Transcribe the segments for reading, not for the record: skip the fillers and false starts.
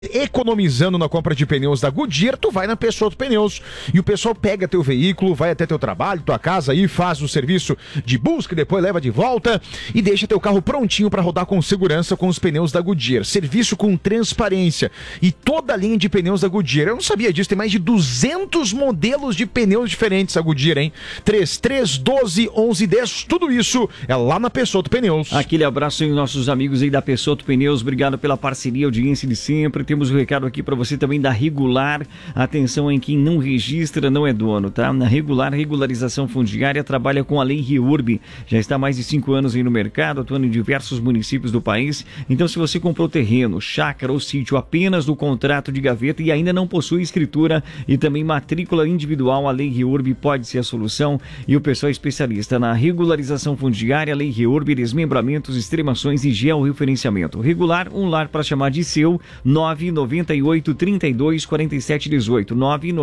economizando na compra de pneus da Goodyear, tu vai na Peixoto Pneus e o pessoal pega teu veículo, vai até teu trabalho, tua casa aí, faz o serviço de busca e depois leva de volta e deixa teu carro prontinho para rodar com segurança com os pneus da Goodyear. Serviço com transparência e toda a linha de pneus da Goodyear. Eu não sabia disso, tem mais de 200 modelos de pneus diferentes a Goodyear, hein? 33121110, tudo isso é lá na Peixoto Pneus. Aquele abraço aí, nossos amigos aí da Peixoto Pneus, obrigado pela parceria, audiência de sempre. Temos um recado aqui para você também da Regular. Atenção em quem não registra, não é dono, tá? Na Regularização Fundiária trabalha com a Lei REURB. Já está há mais de 5 anos aí no mercado, atuando em diversos municípios do país. Então, se você comprou terreno, chácara ou sítio apenas no contrato de gaveta e ainda não possui escritura e também matrícula individual, a Lei REURB pode ser a solução. E o pessoal é especialista na regularização fundiária, Lei REURB, desmembramentos, extremações e georreferenciamento. Regular, um lar para chamar de seu. 998 32 47 18.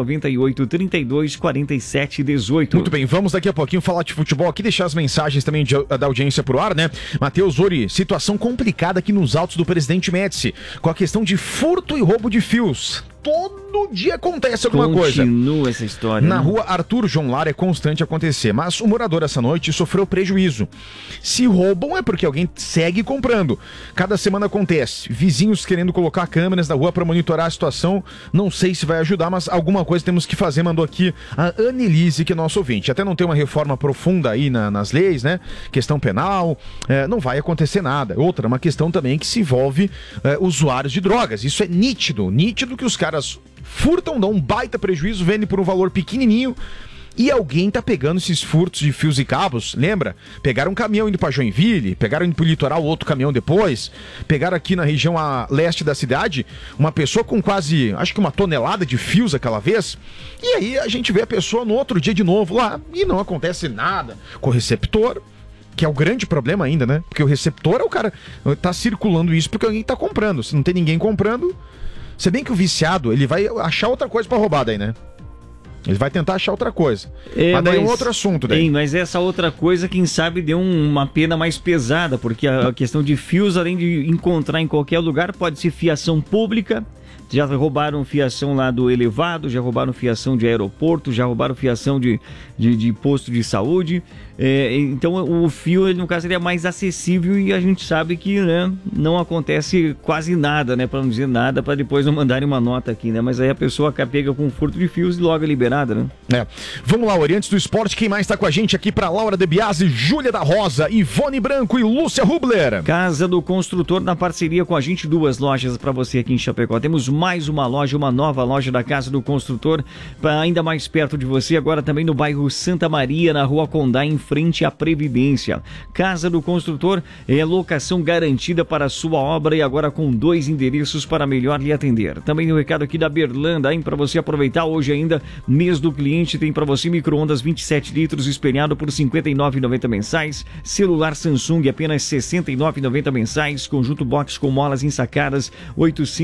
998 32 47 18. Muito bem, vamos daqui a pouquinho falar de futebol aqui, deixar as mensagens também da audiência pro ar, né? Matheus Ori, situação complicada aqui nos autos do Presidente Médici, com a questão de furto e roubo de fios. Todo dia acontece alguma coisa. Continua essa história. Na rua Arthur João Lara é constante acontecer, mas o morador essa noite sofreu prejuízo. Se roubam é porque alguém segue comprando. Cada semana acontece. Vizinhos querendo colocar câmeras na rua para monitorar a situação. Não sei se vai ajudar, mas alguma coisa temos que fazer. Mandou aqui a Annelise, que é nosso ouvinte. Até não tem uma reforma profunda aí nas leis, né? Questão penal, não vai acontecer nada. Outra, uma questão também que se envolve usuários de drogas. Isso é nítido que os caras furtam, dão um baita prejuízo, vendem por um valor pequenininho e alguém tá pegando esses furtos de fios e cabos. Lembra? Pegaram um caminhão indo pra Joinville, pegaram indo pro litoral outro caminhão depois, pegaram aqui na região a leste da cidade uma pessoa com quase, acho que 1 tonelada de fios aquela vez, e aí a gente vê a pessoa no outro dia de novo lá e não acontece nada com o receptor, que é o grande problema ainda, né? Porque o receptor é o cara, tá circulando isso porque alguém tá comprando. Se não tem ninguém comprando, se bem que o viciado, ele vai achar outra coisa pra roubar daí, né? Ele vai tentar achar outra coisa. Mas daí é um outro assunto daí. Mas essa outra coisa, quem sabe, deu uma pena mais pesada, porque a questão de fios, além de encontrar em qualquer lugar, pode ser fiação pública. Já roubaram fiação lá do elevado, já roubaram fiação de aeroporto, já roubaram fiação de posto de saúde. Então o fio, no caso, ele é mais acessível e a gente sabe que, né, não acontece quase nada, né, para não dizer nada, para depois não mandarem uma nota aqui, né, mas aí a pessoa pega com furto de fios e logo é liberada, né. Vamos lá, Orientes do Esporte, quem mais está com a gente aqui para Laura De Biasi, Júlia da Rosa, Ivone Branco e Lúcia Rubler. Casa do Construtor, na parceria com a gente, 2 lojas para você aqui em Chapecó. Temos mais uma loja, uma nova loja da Casa do Construtor, para ainda mais perto de você, agora também no bairro Santa Maria, na Rua Condá, em frente à Previdência. Casa do Construtor é locação garantida para a sua obra e agora com 2 endereços para melhor lhe atender. Também o recado aqui da Berlanda, hein, para você aproveitar hoje ainda, mês do cliente, tem para você micro-ondas 27 litros espelhado por R$ 59,90 mensais, celular Samsung apenas R$ 69,90 mensais, conjunto box com molas ensacadas R$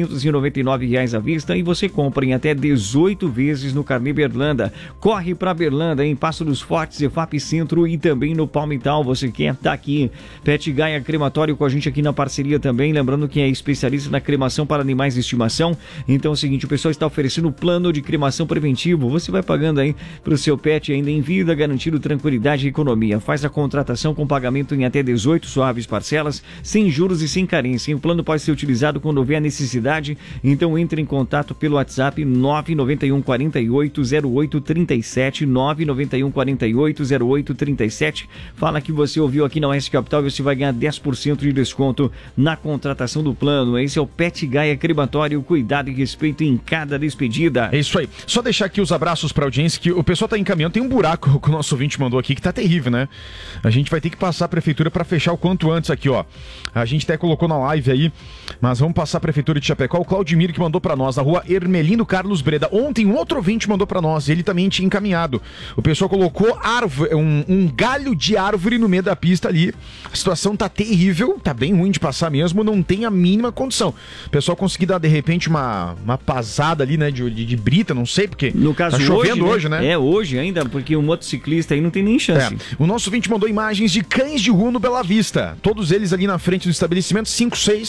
899 à vista e você compra em até 18 vezes no Carnê Berlanda. Corre para Berlanda, em Passo dos Fortes, EFAP Centro e também no Palmital. Você quer tá aqui. Pet Gaia Crematório com a gente aqui na parceria também, lembrando que é especialista na cremação para animais de estimação. Então é o seguinte, o pessoal está oferecendo plano de cremação preventivo. Você vai pagando aí para o seu pet ainda em vida, garantindo tranquilidade e economia. Faz a contratação com pagamento em até 18 suaves parcelas, sem juros e sem carência. O plano pode ser utilizado quando houver a necessidade. Então entre em contato pelo WhatsApp 991 48 08 37, 991 48 08 37. Fala que você ouviu aqui na Oeste Capital e você vai ganhar 10% de desconto na contratação do plano. Esse é o Pet Gaia Crematório, cuidado e respeito em cada despedida. É isso aí. Só deixar aqui os abraços pra audiência, que o pessoal tá encaminhando. Tem um buraco que o nosso ouvinte mandou aqui que tá terrível, né? A gente vai ter que passar a prefeitura pra fechar o quanto antes aqui, ó. A gente até colocou na live aí, mas vamos passar a prefeitura de Chapecó. O Claudimir que mandou pra nós, na rua Hermelino Carlos Breda. Ontem um outro ouvinte mandou pra nós, ele também tinha encaminhado. O pessoal colocou árvore, um galho de árvore no meio da pista ali. A situação tá terrível, tá bem ruim de passar mesmo, não tem a mínima condição. O pessoal conseguir dar de repente uma pasada ali, né, de brita, não sei, porque no caso, tá chovendo hoje, né? É, hoje ainda, porque o motociclista aí não tem nem chance. O nosso ouvinte mandou imagens de cães de rua no Bela Vista. Todos eles ali na frente do estabelecimento, 5, 6.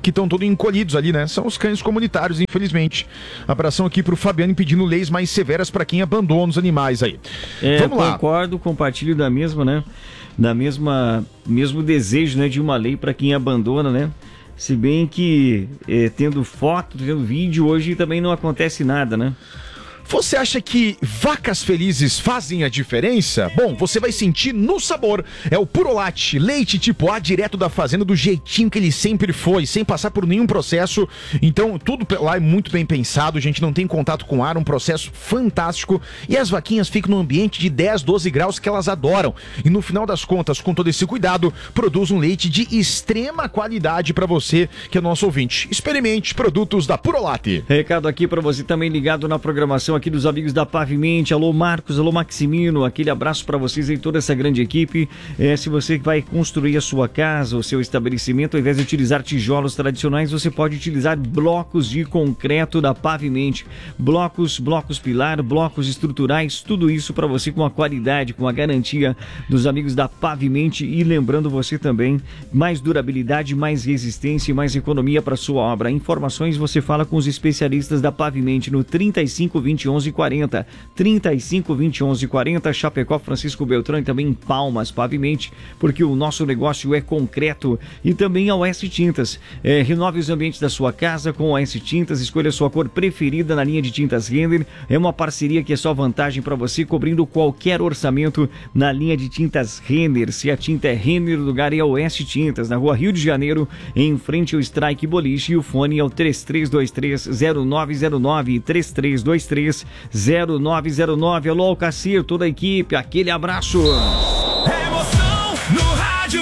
que estão todos encolhidos ali, né? São os cães comunitários, infelizmente. Abração aqui pro Fabiano pedindo leis mais severas para quem abandona os animais aí. Vamos lá. Concordo, compartilho da mesma, né? Mesmo desejo, né, de uma lei para quem abandona, né? Se bem que tendo foto, tendo vídeo, hoje também não acontece nada, né? Você acha que vacas felizes fazem a diferença? Bom, você vai sentir no sabor. É o Purolate, leite tipo A direto da fazenda do jeitinho que ele sempre foi, sem passar por nenhum processo. Então, tudo lá é muito bem pensado, a gente não tem contato com ar, um processo fantástico. E as vaquinhas ficam no ambiente de 10, 12 graus que elas adoram. E no final das contas, com todo esse cuidado, produz um leite de extrema qualidade para você, que é nosso ouvinte. Experimente produtos da Purolate. Recado aqui para você também ligado na programação aqui dos amigos da Pavimente. Alô Marcos, alô Maximino, aquele abraço para vocês e toda essa grande equipe. Se você vai construir a sua casa, o seu estabelecimento, ao invés de utilizar tijolos tradicionais, você pode utilizar blocos de concreto da Pavimente. Blocos pilar, blocos estruturais, tudo isso para você com a qualidade, com a garantia dos amigos da Pavimente. E lembrando você também, mais durabilidade, mais resistência e mais economia para sua obra. Informações você fala com os especialistas da Pavimente no 3520 1140, 3520 1140, Chapecó, Francisco Beltrão e também em Palmas, Pavimente, porque o nosso negócio é concreto. E também a OS Tintas. Renove os ambientes da sua casa com a OS Tintas, escolha a sua cor preferida na linha de tintas Renner. É uma parceria que é só vantagem para você, cobrindo qualquer orçamento na linha de tintas Renner. Se a tinta é Renner, o lugar é a OS Tintas, na rua Rio de Janeiro, em frente ao Strike Boliche, e o fone é o 3323-0909, 3323-0909. Alô, Alcacir, toda a equipe, aquele abraço. Emoção no rádio,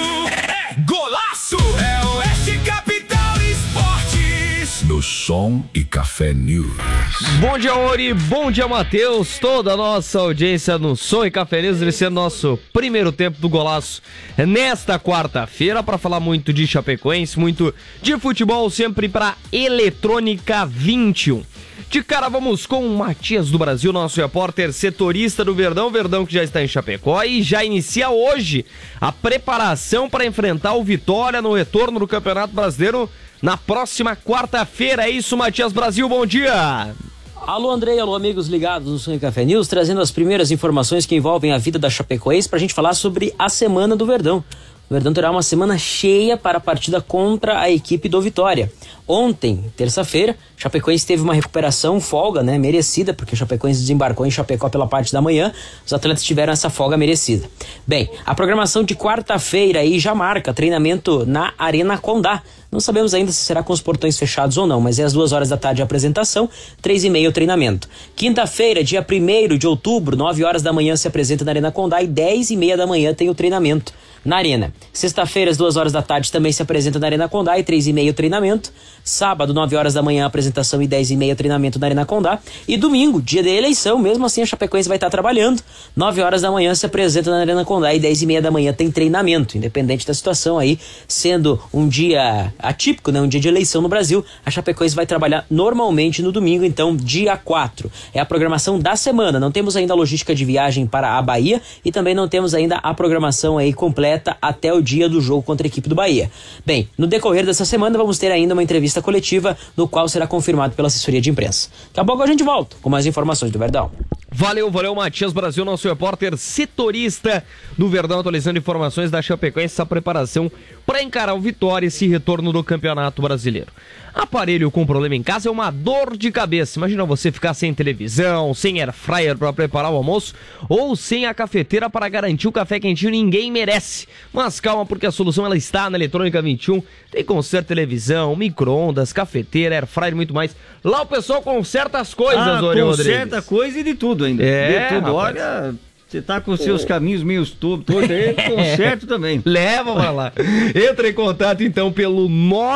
golaço, é Oeste Capital Esportes. No Som e Café News. Bom dia, Ori, bom dia, Matheus, toda a nossa audiência no Som e Café News, esse é nosso primeiro tempo do Golaço nesta quarta-feira, para falar muito de Chapecoense, muito de futebol, sempre para Eletrônica 21. De cara, vamos com o Matias do Brasil, nosso repórter setorista do Verdão que já está em Chapecó e já inicia hoje a preparação para enfrentar o Vitória no retorno do Campeonato Brasileiro na próxima quarta-feira. É isso, Matias Brasil, bom dia! Alô, Andrei, alô, amigos ligados no Som e Café News, trazendo as primeiras informações que envolvem a vida da Chapecoense para a gente falar sobre a semana do Verdão. O Verdão terá uma semana cheia para a partida contra a equipe do Vitória. Ontem, terça-feira, Chapecoense teve uma recuperação, folga, né, merecida, porque o Chapecoense desembarcou em Chapecó pela parte da manhã, os atletas tiveram essa folga merecida. Bem, a programação de quarta-feira aí já marca treinamento na Arena Condá. Não sabemos ainda se será com os portões fechados ou não, mas é às 2 da tarde a apresentação, 3h30 o treinamento. Quinta-feira, dia 1º de outubro, 9 horas da manhã se apresenta na Arena Condá e 10h30 da manhã tem o treinamento na Arena. Sexta-feira, às 2 da tarde, também se apresenta na Arena Condá e 3h30 o treinamento. Sábado, 9 horas da manhã, apresentação e 10h30 o treinamento na Arena Condá. E domingo, dia da eleição, mesmo assim a Chapecoense vai estar trabalhando. 9 horas da manhã se apresenta na Arena Condá e 10h30 da manhã tem treinamento. Independente da situação aí, sendo um dia atípico, né, um dia de eleição no Brasil, a Chapecoense vai trabalhar normalmente no domingo, então dia 4. É a programação da semana. Não temos ainda a logística de viagem para a Bahia e também não temos ainda a programação aí completa até o dia do jogo contra a equipe do Bahia. Bem, no decorrer dessa semana vamos ter ainda uma entrevista coletiva no qual será confirmado pela assessoria de imprensa. Daqui a pouco a gente volta com mais informações do Verdão. Valeu, Matias Brasil, nosso repórter setorista do Verdão, atualizando informações da Chapecoense, essa preparação para encarar o Vitória, esse retorno do Campeonato Brasileiro. Aparelho com problema em casa é uma dor de cabeça. Imagina você ficar sem televisão, sem air fryer para preparar o almoço ou sem a cafeteira para garantir o café quentinho. Ninguém merece. Mas calma, porque a solução ela está na Eletrônica 21. Tem conserto televisão, micro-ondas, cafeteira, air fryer e muito mais. Lá o pessoal conserta as coisas, Oriol Rodrigues. Conserta coisa e de tudo ainda. É, de tudo. Rapaz. Olha... Você tá com seus caminhos meio tortos aí, conserto também. Leva pra lá. Entra em contato então pelo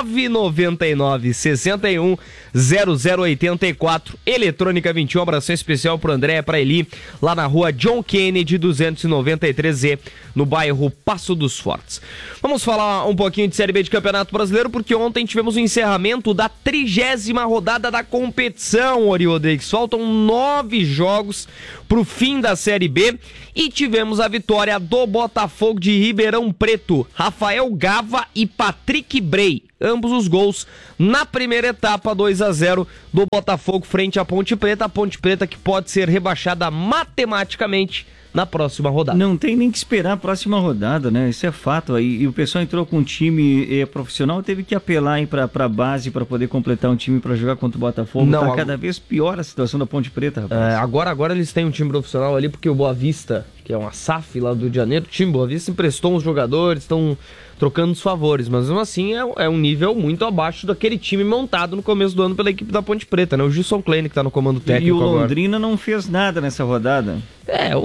999 61 0084 Eletrônica 21. Abração especial pro André, pra Eli, lá na rua John Kennedy 293Z, no bairro Passo dos Fortes. Vamos falar um pouquinho de Série B de Campeonato Brasileiro, porque ontem tivemos o encerramento da 30ª rodada da competição, Oriol Rodrigues. Faltam 9 jogos pro fim da Série B e tivemos a vitória do Botafogo de Ribeirão Preto. Rafael Gava e Patrick Brey ambos os gols na primeira etapa, 2-0 do Botafogo frente à Ponte Preta. A Ponte Preta que pode ser rebaixada matematicamente na próxima rodada. Não tem nem que esperar a próxima rodada, né? Isso é fato. E o pessoal entrou com um time profissional, teve que apelar aí pra base para poder completar um time para jogar contra o Botafogo. Não, tá cada vez pior a situação da Ponte Preta, rapaz. Agora eles têm um time profissional ali, porque o Boa Vista, que é uma SAF lá do Rio de Janeiro, o time Boa Vista emprestou uns jogadores, estão trocando os favores, mas mesmo assim é um nível muito abaixo daquele time montado no começo do ano pela equipe da Ponte Preta, né? O Gilson Klein que tá no comando técnico. E o Londrina agora não fez nada nessa rodada. O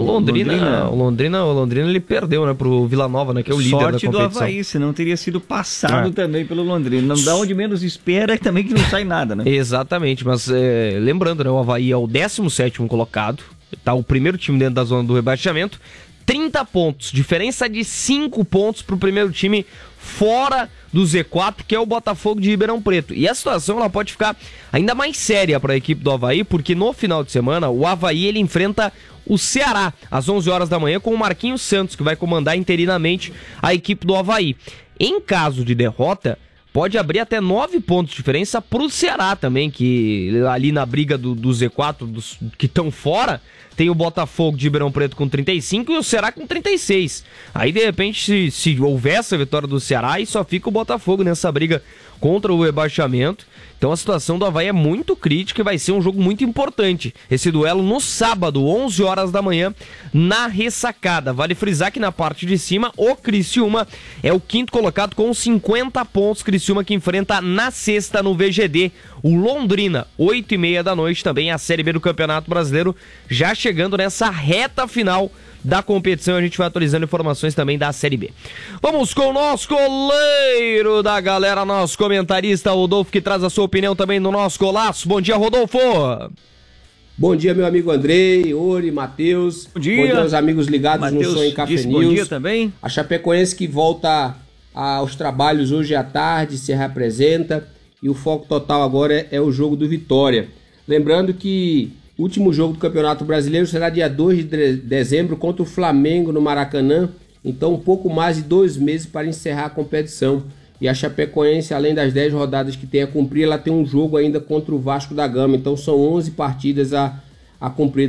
Londrina ele perdeu, né, pro Vila Nova, né, que é o líder da competição. Sorte do Avaí, senão teria sido passado também pelo Londrina. Não dá onde menos espera, também que não sai nada, né? Exatamente, mas lembrando, né, o Avaí é o 17º colocado, tá o primeiro time dentro da zona do rebaixamento, 30 pontos, diferença de 5 pontos pro primeiro time fora do Z4, que é o Botafogo de Ribeirão Preto. E a situação ela pode ficar ainda mais séria para a equipe do Avaí, porque no final de semana o Avaí ele enfrenta o Ceará às 11 horas da manhã com o Marquinhos Santos, que vai comandar interinamente a equipe do Avaí. Em caso de derrota, pode abrir até 9 pontos de diferença pro Ceará também, que ali na briga do Z4, que estão fora, tem o Botafogo de Ribeirão Preto com 35 e o Ceará com 36. Aí, de repente, se houver essa vitória do Ceará, aí só fica o Botafogo nessa briga contra o rebaixamento. Então a situação do Avaí é muito crítica e vai ser um jogo muito importante. Esse duelo no sábado, 11 horas da manhã, na Ressacada. Vale frisar que na parte de cima, o Criciúma é o 5º colocado com 50 pontos. Criciúma que enfrenta na sexta no VGD o Londrina, 8h30 da noite, também a Série B do Campeonato Brasileiro, já chegando nessa reta final da competição. A gente vai atualizando informações também da Série B. Vamos com o nosso goleiro da galera, nosso comentarista Rodolfo, que traz a sua opinião também no nosso golaço. Bom dia, Rodolfo! Bom dia, meu amigo Andrei, Ori, Matheus. Bom dia. Bom dia aos amigos ligados Mateus, no Sonho Café News. Bom dia também. A Chapecoense que volta aos trabalhos hoje à tarde, se reapresenta, e o foco total agora é o jogo do Vitória. Lembrando que o último jogo do Campeonato Brasileiro será dia 2 de dezembro contra o Flamengo no Maracanã. Então um pouco mais de 2 meses para encerrar a competição. E a Chapecoense, além das 10 rodadas que tem a cumprir, ela tem um jogo ainda contra o Vasco da Gama. Então são 11 partidas a cumprir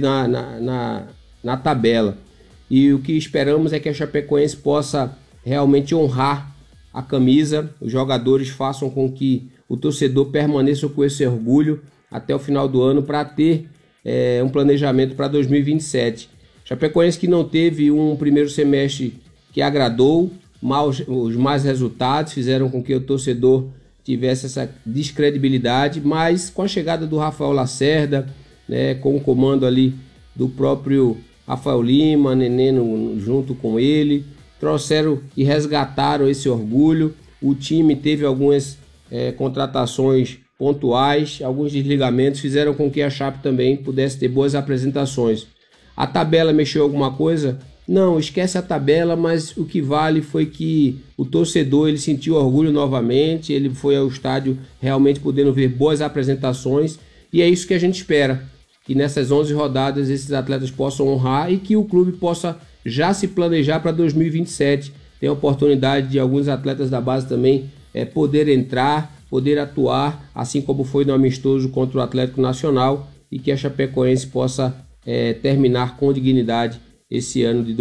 na tabela. E o que esperamos é que a Chapecoense possa realmente honrar a camisa. Os jogadores façam com que o torcedor permaneça com esse orgulho até o final do ano para ter um planejamento para 2027. Chapecoense que não teve um primeiro semestre que agradou, os más resultados fizeram com que o torcedor tivesse essa descredibilidade, mas com a chegada do Rafael Lacerda, né, com o comando ali do próprio Rafael Lima, Nenê junto com ele, trouxeram e resgataram esse orgulho. O time teve algumas contratações pontuais, alguns desligamentos fizeram com que a Chape também pudesse ter boas apresentações. A tabela mexeu alguma coisa? Não, esquece a tabela, mas o que vale foi que o torcedor ele sentiu orgulho novamente, ele foi ao estádio realmente podendo ver boas apresentações, e é isso que a gente espera, que nessas 11 rodadas esses atletas possam honrar e que o clube possa já se planejar para 2027. Tem a oportunidade de alguns atletas da base também poder entrar, poder atuar, assim como foi no amistoso contra o Atlético Nacional, e que a Chapecoense possa terminar com dignidade esse ano de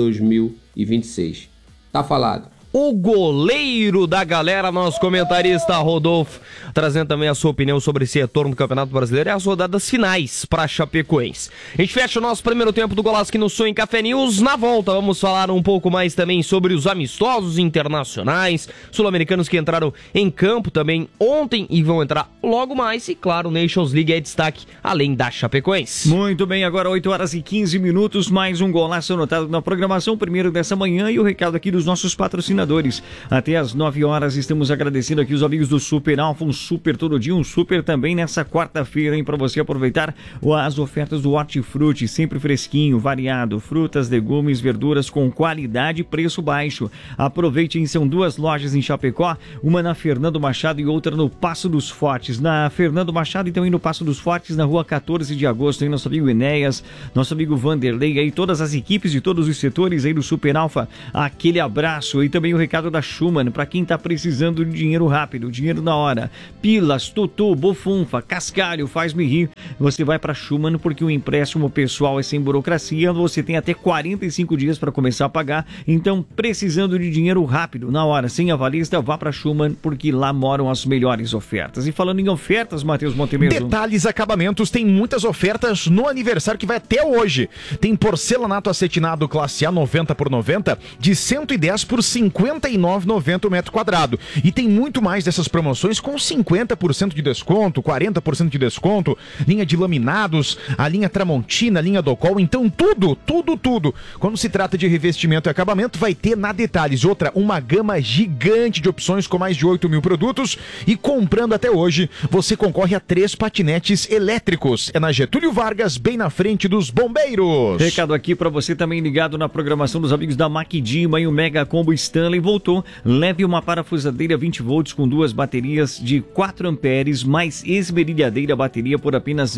2026. Tá falado. O goleiro da galera, nosso comentarista Rodolfo, trazendo também a sua opinião sobre esse retorno do Campeonato Brasileiro e as rodadas finais para Chapecoense. A gente fecha o nosso primeiro tempo do Golaço aqui no Sonho Café News. Na volta vamos falar um pouco mais também sobre os amistosos internacionais, sul-americanos que entraram em campo também ontem e vão entrar logo mais. E claro, Nations League é destaque além da Chapecoense. Muito bem, agora 8 horas e 15 minutos, mais um golaço anotado na programação, primeiro dessa manhã, e o recado aqui dos nossos patrocinadores. Até às 9 horas estamos agradecendo aqui os amigos do Super Alfa, um super todo dia, um super também nessa quarta-feira, hein, para você aproveitar as ofertas do Hortifruti, sempre fresquinho, variado, frutas, legumes, verduras com qualidade e preço baixo. Aproveite, hein, são 2 lojas em Chapecó, uma na Fernando Machado e outra no Passo dos Fortes. Na Fernando Machado e também no Passo dos Fortes, na rua 14 de agosto, hein, nosso amigo Enéas, nosso amigo Vanderlei, aí todas as equipes de todos os setores aí do Super Alfa, aquele abraço. E também também o recado da Schumann, para quem tá precisando de dinheiro rápido, dinheiro na hora. Pilas, Tutu, Bufunfa, Cascalho, Faz-me Rir. Você vai para Schumann porque o empréstimo pessoal é sem burocracia, você tem até 45 dias para começar a pagar. Então, precisando de dinheiro rápido, na hora, sem avalista, vá para Schumann porque lá moram as melhores ofertas. E falando em ofertas, Matheus Montemeso. Detalhes Acabamentos tem muitas ofertas no aniversário que vai até hoje. Tem porcelanato acetinado classe A 90 por 90 de 110 por 59,90 o metro quadrado. E tem muito mais dessas promoções com 50% de desconto, 40% de desconto, linha de laminados, a linha Tramontina, a linha Docol, então tudo. Quando se trata de revestimento e acabamento, vai ter na Detalhes. Outra, uma gama gigante de opções com mais de 8 mil produtos e comprando até hoje, você concorre a 3 patinetes elétricos. É na Getúlio Vargas, bem na frente dos bombeiros. Recado aqui para você também ligado na programação dos amigos da Maquidima e o Mega Combo Stanley voltou. Leve uma parafusadeira 20 volts com 2 baterias de 4 amperes mais esmerilhadeira bateria por apenas R$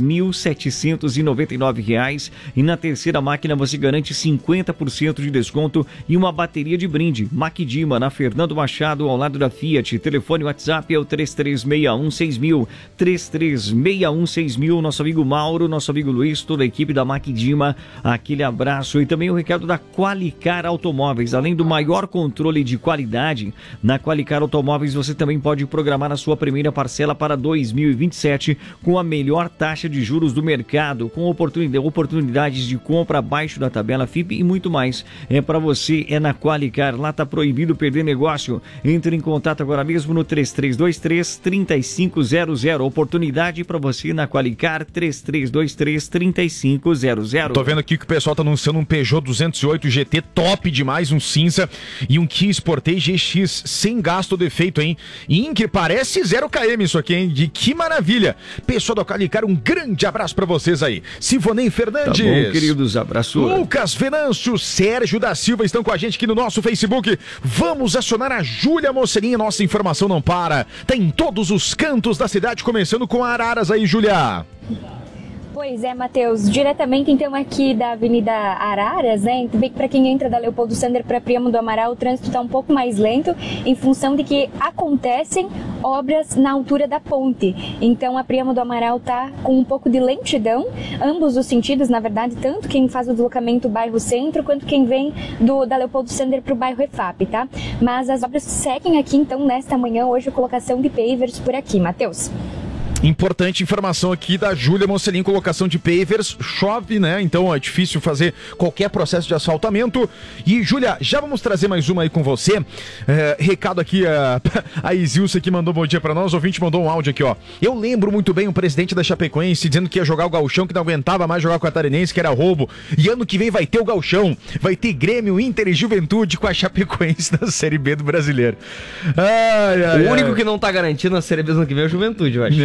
1.799 e na terceira máquina você garante 50% de desconto e uma bateria de brinde. Maquidima, na Fernando Machado, ao lado da Fiat. Telefone WhatsApp é o 33616000, 33616000. Nosso amigo Mauro, nosso amigo Luiz, toda a equipe da Maquidima, aquele abraço. E também o recado da Qualicar Automóveis. Além do maior controle de qualidade, na Qualicar Automóveis você também pode programar a sua primeira parcela para 2027 com a melhor taxa de juros do mercado, com oportunidades de compra abaixo da tabela FIP e muito mais. É para você, é na Qualicar. Lá tá proibido perder negócio. Entre em contato agora mesmo no 3323-3500. Oportunidade para você na Qualicar, 3323-3500. Tô vendo aqui que o pessoal tá anunciando um Peugeot 208 GT top demais, um cinza, e um Kia Sportage GX sem gasto ou defeito, hein? Que parece 0 km isso aqui, hein? De que maravilha! Pessoal da Qualicar, um grande abraço pra vocês aí. Sivonei Fernandes. Tá bom, queridos, abraço. Lucas Venâncio, Sérgio da Silva estão com a gente aqui no nosso Facebook. Vamos acionar a Júlia Mocelinha, nossa informação não para. Tá em todos os cantos da cidade, começando com Araras aí, Júlia. Pois é, Matheus, diretamente então aqui da Avenida Araras, né, para quem entra da Leopoldo Sander para Priamo do Amaral, o trânsito está um pouco mais lento em função de que acontecem obras na altura da ponte. Então a Priamo do Amaral está com um pouco de lentidão, ambos os sentidos, na verdade, tanto quem faz o deslocamento bairro Centro, quanto quem vem da Leopoldo Sander para o bairro EFAP, tá? Mas as obras seguem aqui então nesta manhã, hoje a colocação de pavers por aqui, Matheus. Importante informação aqui da Júlia Mocelin, colocação de pavers, chove, né? Então é difícil fazer qualquer processo de asfaltamento. E, Júlia, já vamos trazer mais uma aí com você. Recado aqui, a Isilce que mandou bom dia pra nós, o ouvinte mandou um áudio aqui, ó. Eu lembro muito bem o presidente da Chapecoense dizendo que ia jogar o Gauchão, que não aguentava mais jogar com a Catarinense, que era roubo. E ano que vem vai ter o Gauchão, vai ter Grêmio, Inter e Juventude com a Chapecoense na Série B do Brasileiro. O único que não tá garantido na Série B do ano que vem é o Juventude, eu acho.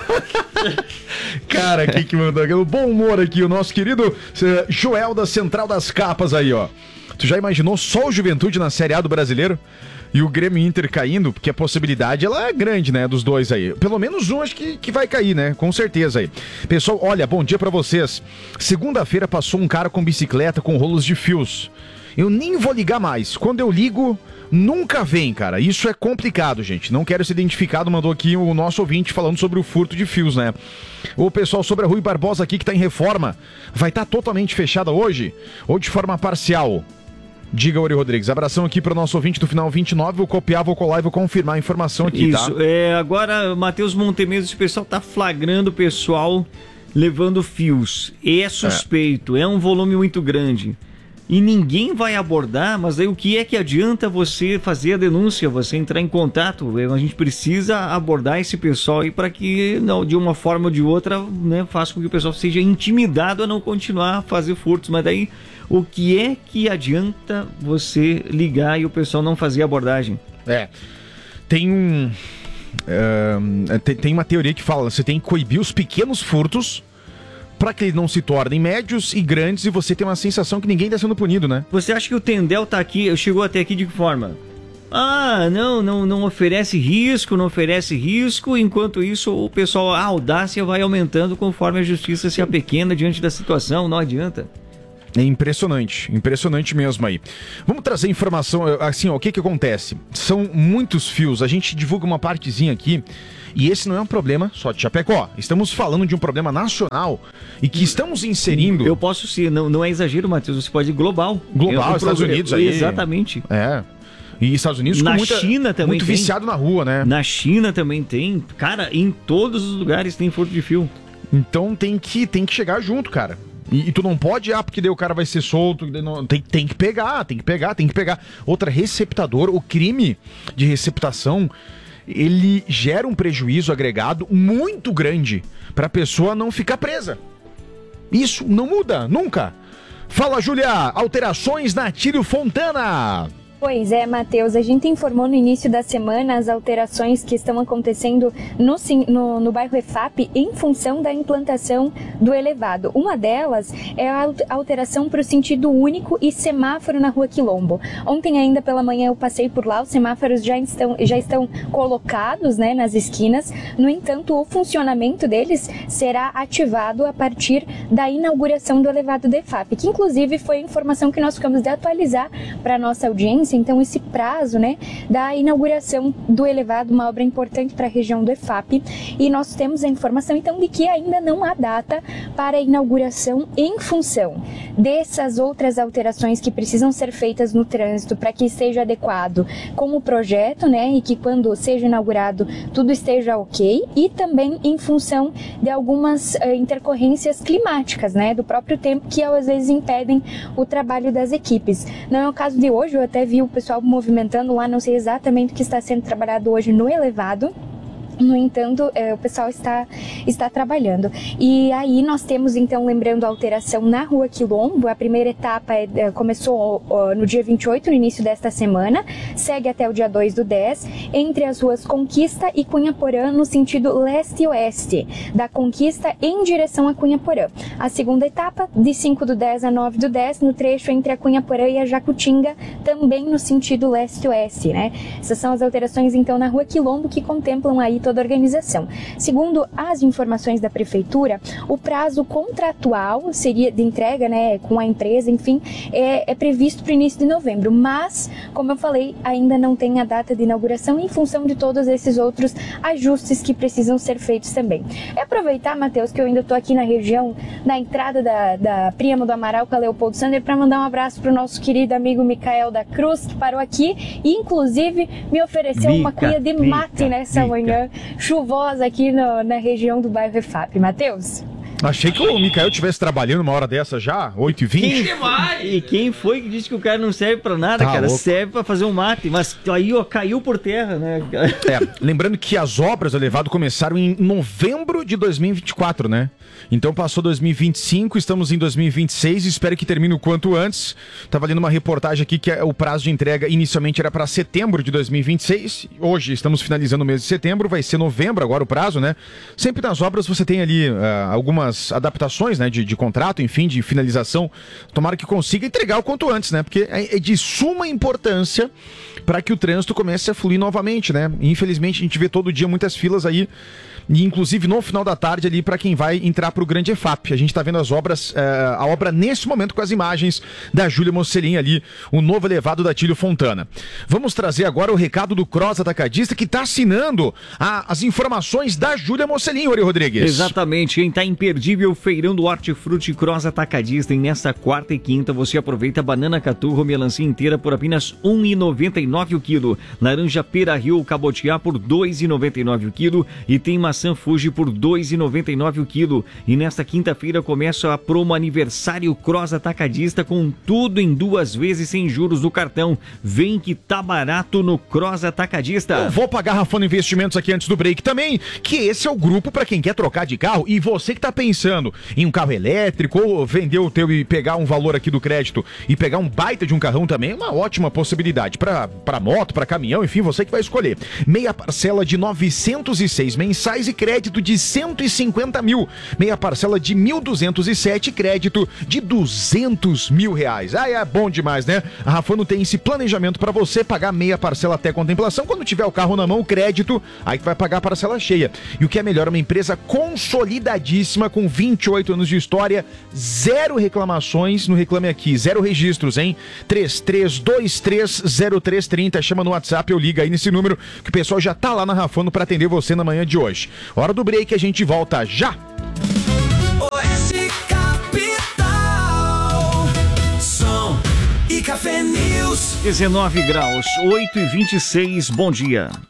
Cara, quem que mandou aqui? O bom humor aqui, o nosso querido Joel da Central das Capas aí, ó. Tu já imaginou só o Juventude na Série A do Brasileiro? E o Grêmio Inter caindo? Porque a possibilidade, ela é grande, né, dos dois aí. Pelo menos um acho que vai cair, né, com certeza aí. Pessoal, olha, bom dia pra vocês. Segunda-feira passou um cara com bicicleta com rolos de fios. Eu nem vou ligar mais. Quando eu ligo, nunca vem, cara. Isso é complicado, gente. Não quero ser identificado, mandou aqui o nosso ouvinte falando sobre o furto de fios, né? O pessoal sobre a Rui Barbosa aqui que tá em reforma, vai estar totalmente fechada hoje? Ou de forma parcial? Diga, Ori Rodrigues. Abração aqui para o nosso ouvinte do final 29. Vou copiar, vou colar e vou confirmar a informação aqui, isso, tá? Agora, Matheus Montemeso, o pessoal tá flagrando o pessoal levando fios. É suspeito, é um volume muito grande. E ninguém vai abordar, mas aí o que é que adianta você fazer a denúncia, você entrar em contato? A gente precisa abordar esse pessoal aí para que, não, de uma forma ou de outra, né, faça com que o pessoal seja intimidado a não continuar a fazer furtos. Mas daí, o que é que adianta você ligar e o pessoal não fazer a abordagem? Tem tem uma teoria que fala, você tem que coibir os pequenos furtos para que eles não se tornem médios e grandes e você tem uma sensação que ninguém está sendo punido, né? Você acha que o Tendel tá aqui, chegou até aqui de que forma? Não oferece risco, enquanto isso o pessoal, a audácia vai aumentando conforme a justiça se apequena diante da situação, não adianta. É impressionante mesmo aí. Vamos trazer informação, assim, ó, o que acontece? São muitos fios, a gente divulga uma partezinha aqui, e esse não é um problema só de Chapecó. Estamos falando de um problema nacional e que estamos inserindo... Eu posso sim, não é exagero, Matheus, você pode ir global. Estados Unidos aí. Exatamente. E Estados Unidos na China também muito viciado na rua, né? Na China também tem. Cara, em todos os lugares tem furto de fio. Então tem que chegar junto, cara. E tu não pode, porque daí o cara vai ser solto. Tem que pegar. Outra, receptador, o crime de receptação, ele gera um prejuízo agregado muito grande pra pessoa não ficar presa. Isso não muda, nunca. Fala, Júlia, alterações na Atílio Fontana. Pois é, Matheus, a gente informou no início da semana as alterações que estão acontecendo no bairro EFAP em função da implantação do elevado. Uma delas é a alteração para o sentido único e semáforo na Rua Quilombo. Ontem ainda pela manhã eu passei por lá, os semáforos já estão colocados, né, nas esquinas. No entanto, o funcionamento deles será ativado a partir da inauguração do elevado do EFAP, que inclusive foi a informação que nós ficamos de atualizar para a nossa audiência. Então, esse prazo, né, da inauguração do elevado, uma obra importante para a região do EFAP, e nós temos a informação, então, de que ainda não há data para a inauguração em função dessas outras alterações que precisam ser feitas no trânsito para que esteja adequado com o projeto, né, e que quando seja inaugurado tudo esteja ok, e também em função de algumas intercorrências climáticas, né, do próprio tempo que às vezes impedem o trabalho das equipes. Não é o caso de hoje, eu até vi o pessoal movimentando lá, não sei exatamente o que está sendo trabalhado hoje no elevado. No entanto, o pessoal está trabalhando. E aí nós temos, então, lembrando a alteração na Rua Quilombo. A primeira etapa começou no dia 28, no início desta semana, segue até o dia 2/10, entre as ruas Conquista e Cunhaporã, no sentido leste e oeste, da Conquista em direção a Cunhaporã. A segunda etapa, de 5/10 a 9/10, no trecho entre a Cunhaporã e a Jacutinga, também no sentido leste e oeste, né? Essas são as alterações, então, na Rua Quilombo, que contemplam aí toda a organização. Segundo as informações da Prefeitura, o prazo contratual seria de entrega, né, com a empresa, enfim, é previsto para o início de novembro, mas, como eu falei, ainda não tem a data de inauguração em função de todos esses outros ajustes que precisam ser feitos também. É aproveitar, Matheus, que eu ainda estou aqui na região, na entrada da Príamo do Amaral com a Leopoldo Sander, para mandar um abraço para o nosso querido amigo Micael da Cruz, que parou aqui e, inclusive, me ofereceu uma cuia de mate nessa manhã chuvosa aqui na região do bairro EFAP. Matheus? Achei que o Micael estivesse trabalhando uma hora dessa já, 8h20. E quem foi que disse que o cara não serve pra nada, cara? Louco. Serve pra fazer um mate, mas aí, ó, caiu por terra, né? Lembrando que as obras do elevado começaram em novembro de 2024, né? Então passou 2025, estamos em 2026, espero que termine o quanto antes. Tava lendo uma reportagem aqui que o prazo de entrega inicialmente era para setembro de 2026, hoje estamos finalizando o mês de setembro, vai ser novembro agora o prazo, né? Sempre nas obras você tem ali algumas adaptações, né, de contrato, enfim, de finalização. Tomara que consiga entregar o quanto antes, né? Porque é de suma importância para que o trânsito comece a fluir novamente, né? Infelizmente a gente vê todo dia muitas filas aí, e inclusive no final da tarde ali para quem vai entrar para o grande EFAP. A gente está vendo as obras, a obra nesse momento com as imagens da Júlia Mocelin ali, o novo elevado da Atílio Fontana. Vamos trazer agora o recado do Cross Atacadista, que está assinando as informações da Júlia Mocelin, Ori Rodrigues. Exatamente, quem está imperdível, feirão do Hortifruti Cross Atacadista, e nesta quarta e quinta você aproveita banana caturro, melancia inteira por apenas R$ 1,99 o quilo, laranja Pera Rio Cabotiá por R$ 2,99 o quilo, e tem maçã Fuji por R$ 2,99 o quilo. E nesta quinta-feira começa a promo aniversário Cross Atacadista, com tudo em 2 vezes sem juros do cartão. Vem que tá barato no Cross Atacadista. Eu vou pagar Rafano Investimentos aqui antes do break também, que esse é o grupo para quem quer trocar de carro, e você que tá pensando em um carro elétrico ou vender o teu e pegar um valor aqui do crédito e pegar um baita de um carrão também, é uma ótima possibilidade para moto, para caminhão, enfim, você que vai escolher. Meia parcela de 906 mensais e crédito de 150 mil. Meia parcela de 1.207, crédito de 200 mil reais. É bom demais, né? A Rafano tem esse planejamento para você pagar meia parcela até contemplação. Quando tiver o carro na mão, o crédito, aí tu vai pagar a parcela cheia. E o que é melhor, uma empresa consolidadíssima, com 28 anos de história, 0 reclamações no Reclame Aqui, 0 registros, hein? 33230330, chama no WhatsApp ou liga aí nesse número que o pessoal já tá lá na Rafando pra atender você na manhã de hoje. Hora do break, a gente volta já! Oeste Capital, Som e Café News. 19 graus, 8h26, bom dia.